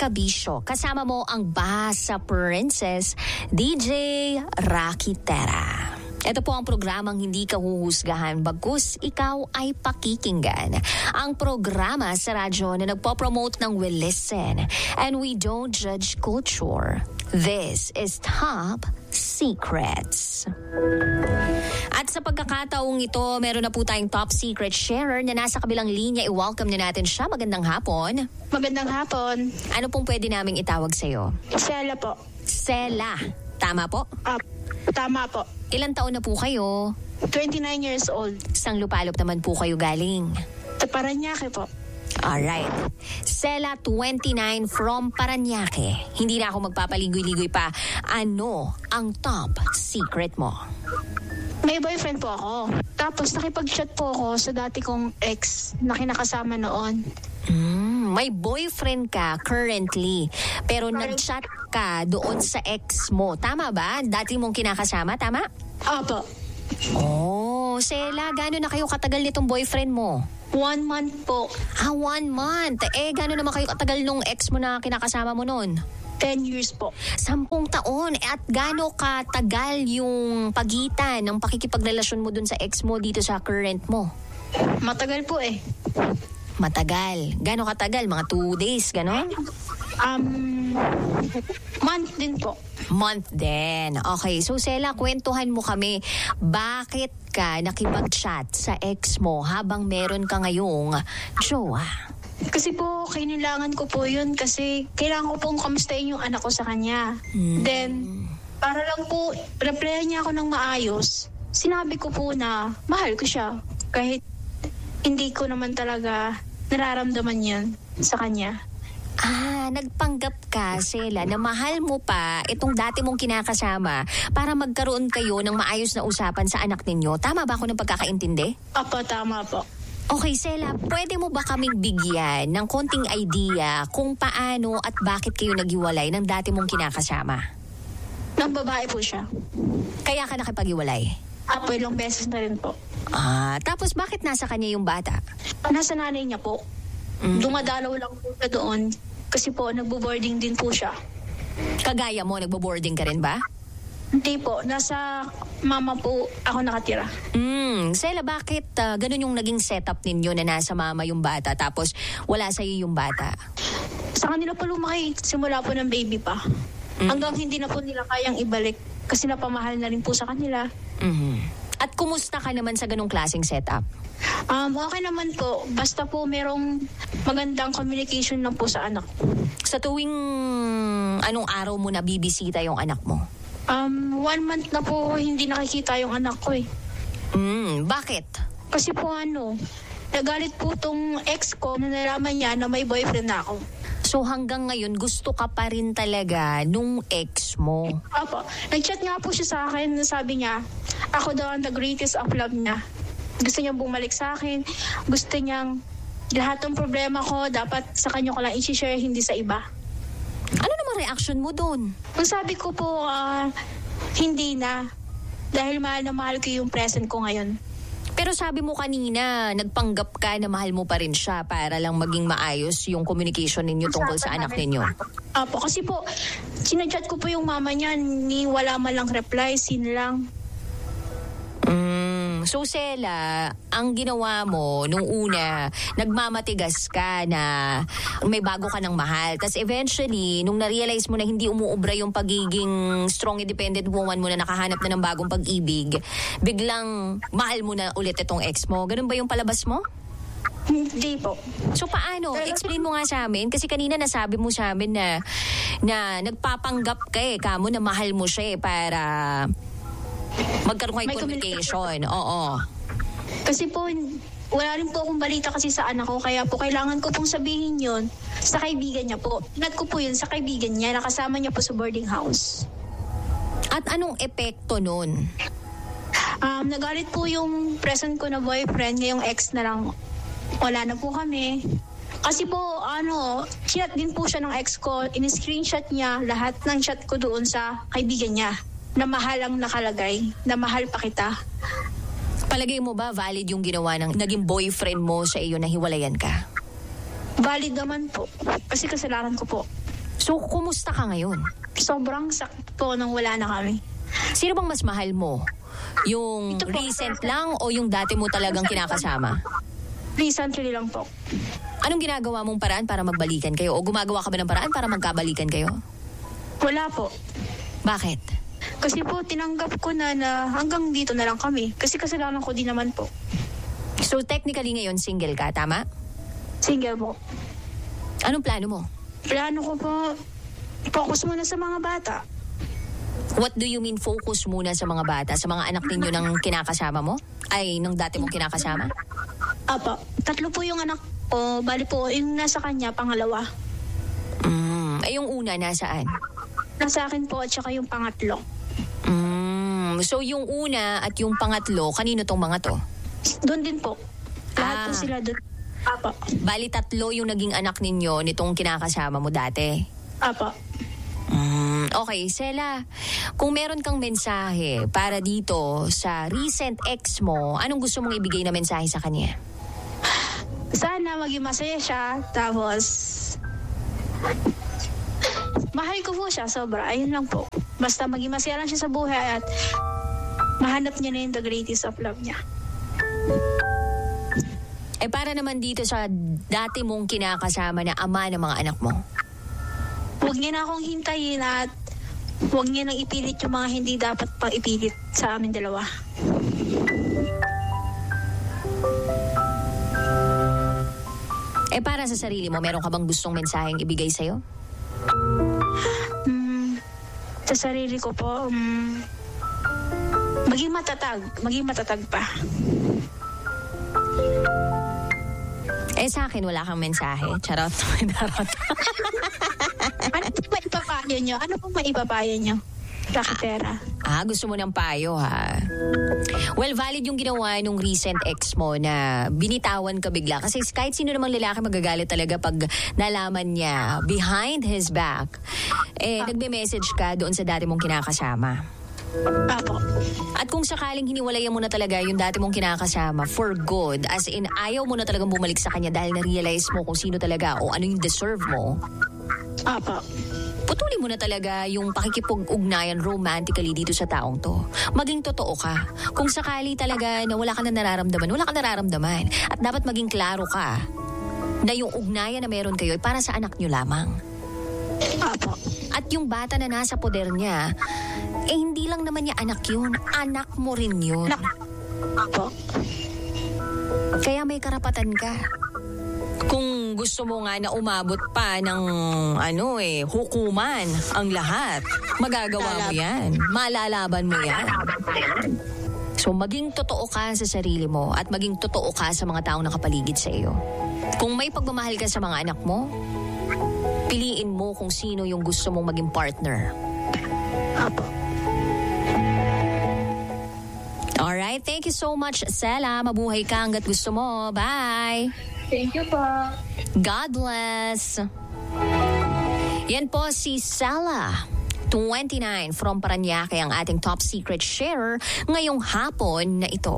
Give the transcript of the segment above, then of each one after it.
Kabisyo. Kasama mo ang Bahasa Princess, DJ Rocky Terra. Ito po ang programang hindi ka huhusgahan, bagkus ikaw ay pakikinggan. Ang programa sa radyo na nagpo-promote ng we listen and we don't judge culture. This is Top Secrets. At sa pagkakataong ito, meron na po tayong top secret sharer na nasa kabilang linya. I-welcome na natin siya. Magandang hapon. Magandang hapon. Ano pong pwede naming itawag sa'yo? Sela po. Sela. Tama po? Tama po. Ilang taon na po kayo? 29 years old. Sang lupalop naman po kayo galing? Sa Paranaque po. Alright. Sela, 29 from Paranaque. Hindi na ako magpapaligoy-ligoy pa. Ano ang top secret mo? May boyfriend po ako. Tapos nakipag-chat po ako sa dati kong ex na kinakasama noon. May boyfriend ka currently, pero nag-chat ka doon sa ex mo. Tama ba? Dati mong kinakasama, tama? Opo. Oh, Sela, gano'n na kayo katagal nitong boyfriend mo? 1 month po. 1 month. Gano'n naman kayo katagal nung ex mo na kinakasama mo noon? 10 years po. 10 taon. At gaano katagal yung pagitan ng pakikipagrelasyon mo dun sa ex mo dito sa current mo? Matagal po eh. Matagal. Gaano katagal? Mga 2 days, gano'n? Month din po. Month din. Okay, so Sela, kwentuhan mo kami. Bakit ka nakipag-chat sa ex mo habang meron ka ngayong jowa? Kasi po, kailangan ko po yun kasi kailangan ko pong kamustahin yung anak ko sa kanya. Then, para lang po, replyan niya ako ng maayos. Sinabi ko po na mahal ko siya. Kahit hindi ko naman talaga nararamdaman yan sa kanya. Nagpanggap ka, Sela, na mahal mo pa itong dati mong kinakasama para magkaroon kayo ng maayos na usapan sa anak ninyo. Tama ba ako ng pagkakaintindi? Opo, tama po. Okay, Sela, pwede mo ba kaming bigyan ng konting idea kung paano at bakit kayo naghiwalay ng dati mong kinakasama? Nang babae po siya. Kaya ka nakipaghiwalay? Apo, ilang beses na rin po. Tapos bakit nasa kanya yung bata? Nasa nanay niya po. Dumadalaw lang po siya doon kasi po nagbo-boarding din po siya. Kagaya mo, nagbo-boarding ka rin ba? Hindi po. Nasa mama po ako nakatira. Sela, bakit ganun yung naging setup ninyo na nasa mama yung bata tapos wala sa'yo yung bata? Sa kanila po lumaki, simula po ng baby pa. Hanggang hindi na po nila kayang ibalik kasi napamahal na rin po sa kanila. At kumusta ka naman sa ganung klaseng setup? Okay naman po. Basta po merong magandang communication lang po sa anak. Sa tuwing anong araw mo nabibisita yung anak mo? 1 month na po hindi nakikita yung anak ko eh. Bakit? Kasi po nagalit po tong ex ko na nalaman niya na may boyfriend na ako. So hanggang ngayon gusto ka pa rin talaga nung ex mo? Opo. Nag-chat nga po siya sa akin na sabi niya, ako daw ang the greatest of love niya. Gusto niyang bumalik sa akin. Gusto niyang lahat ng problema ko dapat sa kanya ko lang i-share, hindi sa iba. Ano naman reaction mo doon? Ang sabi ko po, hindi na. Dahil mahal na mahal ko yung present ko ngayon. Pero sabi mo kanina, nagpanggap ka na mahal mo pa rin siya para lang maging maayos yung communication ninyo tungkol sa anak ninyo. Opo, kasi po, sinachat ko po yung mama niya, ni wala man lang reply, sin lang. So Sela, ang ginawa mo nung una, nagmamatigas ka na may bago ka ng mahal. Tapos eventually, nung na-realize mo na hindi umuubra yung pagiging strong independent woman mo na nakahanap na ng bagong pag-ibig, biglang mahal mo na ulit itong ex mo. Ganun ba yung palabas mo? Hindi po. So paano? Explain mo nga sa amin. Kasi kanina nasabi mo sa amin na nagpapanggap ka kamo na mahal mo siya para magkaroon kayo communication. Oo. Kasi po, wala rin po akong balita kasi sa anak ko. Kaya po, kailangan ko pong sabihin yun sa kaibigan niya po. Inat ko po yun sa kaibigan niya. Nakasama niya po sa boarding house. At anong epekto nun? Nagalit po yung present ko na boyfriend. Ngayong ex na lang, wala na po kami. Kasi po, chat din po siya ng ex ko. In-screenshot niya lahat ng chat ko doon sa kaibigan niya. Na mahal ang nakalagay, na mahal pa kita. Palagay mo ba valid yung ginawa ng naging boyfriend mo sa iyo na hiwalayan ka? Valid naman po. Kasi kasalanan ko po. So, kumusta ka ngayon? Sobrang sakit po nung wala na kami. Sino bang mas mahal mo? Yung Ito po. recent lang o yung dati mo talagang kinakasama? Recently lang po. Anong ginagawa mong paraan para magbalikan kayo? O gumagawa ka ba ng paraan para magkabalikan kayo? Wala po. Bakit? Kasi po, tinanggap ko na hanggang dito na lang kami. Kasi kasalanan ko din naman po. So, technically ngayon, single ka, tama? Single po. Anong plano mo? Plano ko po, focus muna sa mga bata. What do you mean focus muna sa mga bata? Sa mga anak ninyo ng kinakasama mo? Ay, nung dati mong kinakasama? Apa, 3 po yung anak ko. Bali po, yung nasa kanya, pangalawa. Ay, yung una, nasaan? Nasa akin po at saka yung pangatlo. So, yung una at yung pangatlo, kanino tong mga to? Doon din po. Lahat po sila doon. Apa. Bali, 3 yung naging anak ninyo nitong kinakasama mo dati. Apa. Okay, Sela, kung meron kang mensahe para dito sa recent ex mo, anong gusto mong ibigay na mensahe sa kanya? Sana maging masaya siya. Tapos, mahal ko po siya sobra. Ayun lang po. Basta maging masaya lang siya sa buhay at mahanap niya na yung the greatest of love niya. Eh, para naman dito sa dati mong kinakasama na ama ng mga anak mo. Huwag niya na akong hintayin at huwag niya nang ipilit yung mga hindi dapat pang ipilit sa amin dalawa. Eh, para sa sarili mo, meron ka bang gustong mensaheng ibigay sa'yo? Sa sarili ko po, maging matatag pa. Eh, sa akin, wala kang mensahe. Charot. Charot. Ano po maipapayo nyo? Ano po maipapayo nyo? Rakitera. Gusto mo ng payo, ha? Well, valid yung ginawa nung recent ex mo na binitawan ka bigla. Kasi kahit sino namang lalaki magagalit talaga pag nalaman niya behind his back, nagbe-message ka doon sa dati mong kinakasama. Apo. At kung sakaling hiniwalayan mo na talaga yung dati mong kinakasama for good, as in ayaw mo na talagang bumalik sa kanya dahil na-realize mo kung sino talaga o ano yung deserve mo, Apo. putulin mo na talaga yung pakikipag-ugnayan romantically dito sa taong to. Maging totoo ka. Kung sakali talaga na wala ka na nararamdaman, wala ka nararamdaman. At dapat maging klaro ka na yung ugnayan na meron kayo ay para sa anak nyo lamang. Apo. At yung bata na nasa poder niya, hindi lang naman niya anak yun. Anak mo rin yun. Apo. Kaya may karapatan ka. Kung gusto mo nga na umabot pa ng hukuman ang lahat, magagawa mo yan. Malalaban mo yan. So maging totoo ka sa sarili mo at maging totoo ka sa mga taong nakapaligid sa iyo. Kung may pagmamahal ka sa mga anak mo, piliin mo kung sino yung gusto mong maging partner. Apo. Alright, thank you so much, Sela. Mabuhay ka hanggat gusto mo. Bye! Thank you po. God bless. Yan po si Sela, 29, from Parañaque, ang ating top secret sharer ngayong hapon na ito.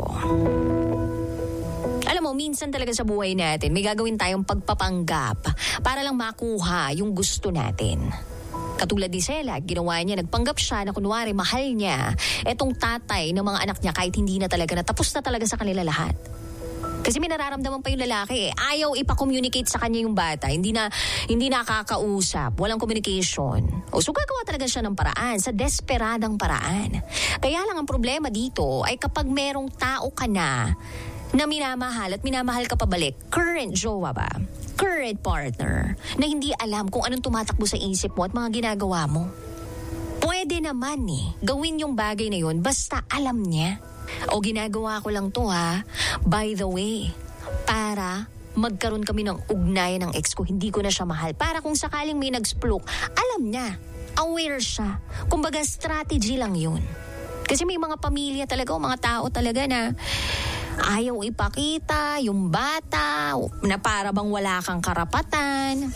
Alam mo, minsan talaga sa buhay natin, may gagawin tayong pagpapanggap para lang makuha yung gusto natin. Katulad ni Sela, ginawa niya, nagpanggap siya na kunwari mahal niya etong tatay ng mga anak niya kahit hindi na talaga, natapos na talaga sa kanila lahat. Kasi may nararamdaman pa yung lalaki Ayaw ipa-communicate sa kanya yung bata. Hindi nakakausap. Walang communication. So gagawa talaga siya ng paraan. Sa desperadang paraan. Kaya lang ang problema dito ay kapag merong tao ka na minamahal at minamahal ka pabalik. Current jowa ba? Current partner. Na hindi alam kung anong tumatakbo sa isip mo at mga ginagawa mo. Pwede naman gawin yung bagay na yun basta alam niya. O ginagawa ko lang to by the way, para magkaroon kami ng ugnayan ng ex ko, hindi ko na siya mahal. Para kung sakaling may nag-splook, alam niya, aware siya. Kumbaga strategy lang yun. Kasi may mga pamilya talaga o mga tao talaga na ayaw ipakita yung bata na para bang wala kang karapatan.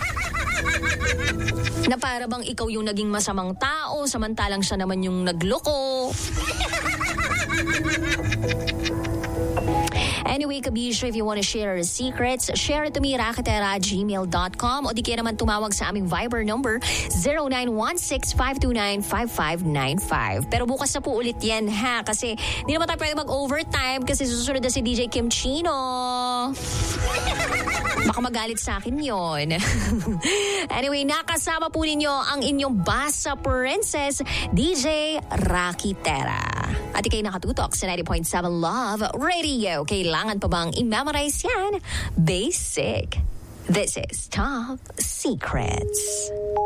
Na para bang ikaw yung naging masamang tao samantalang siya naman yung nagloko. Anyway, Kabisyo, if you want to share your secrets, share it to me, rakitera@gmail.com, o di kaya naman tumawag sa aming Viber number 0916-529-5595. Pero bukas na po ulit yan, ha? Kasi di naman tayo pwede mag-overtime kasi susunod na si DJ Kim Chino. Baka magalit sa akin yon. Anyway, nakasama po ninyo ang inyong Basa Princess, DJ Rakitera. At ikay nakatutok sa 90.7 Love Radio. Kailangan pa bang i-memorize yan? Basic. This is Top Secrets.